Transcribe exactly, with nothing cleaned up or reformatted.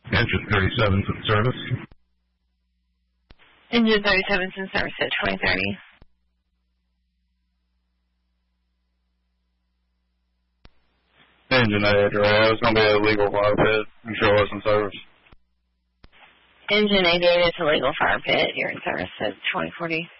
Engine thirty-seven's in service. Engine thirty-seven's in service at twenty thirty. Engine eight, right? It's going to be a legal fire pit. I'm sure it's in service. Engine eighty-eight, it's a legal fire pit. You're in service at twenty forty.